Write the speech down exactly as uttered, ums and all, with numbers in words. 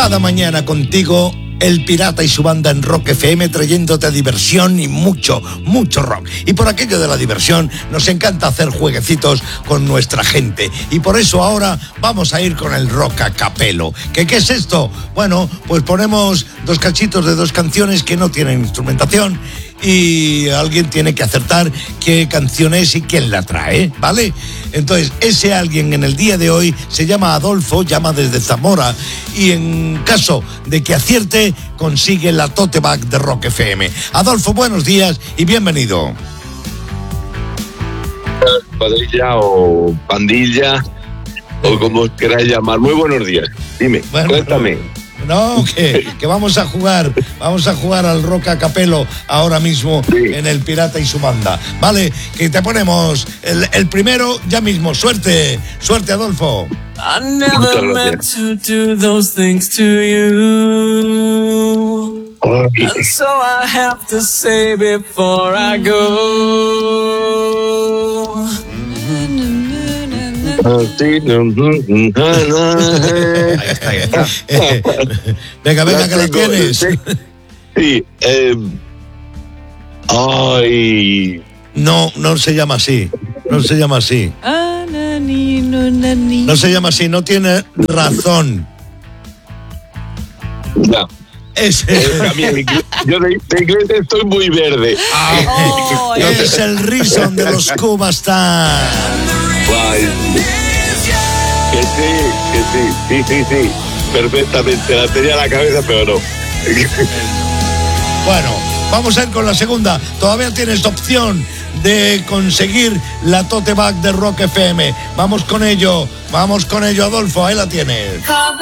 Cada mañana contigo, El Pirata y su banda en Rock F M, trayéndote diversión y mucho, mucho rock. Y por aquello de la diversión, nos encanta hacer jueguecitos con nuestra gente. Y por eso ahora vamos a ir con el rock a capelo. ¿Qué, qué es esto? Bueno, pues ponemos dos cachitos de dos canciones que no tienen instrumentación y alguien tiene que acertar qué canción es y quién la trae, ¿vale? Entonces, ese alguien en el día de hoy se llama Adolfo, llama desde Zamora, y en caso de que acierte, consigue la tote bag de Rock F M. Adolfo, buenos días y bienvenido. Cuadrilla o pandilla, o como queráis llamar. Muy buenos días. Dime, bueno, cuéntame. No, que, que vamos a jugar, vamos a jugar al rock a capelo ahora mismo, sí, en El Pirata y su banda. Vale, que te ponemos el, el primero ya mismo. Suerte, suerte, Adolfo. I never meant to do those things to you, and so I have to say before I go. Ahí está, ahí está. Venga, venga, que la tienes. Sí, eh, ay. No, no se llama así. No se llama así. No se llama así, no tiene razón. No. Es, yo de, de inglés estoy muy verde. Oh, es el Reason de los Cuba Stars. Guay. Que sí, que sí, sí, sí, sí. Perfectamente, la tenía en la cabeza, pero no. Bueno, vamos a ir con la segunda. Todavía tienes opción de conseguir la tote bag de Rock F M. Vamos con ello, vamos con ello, Adolfo, ahí la tienes.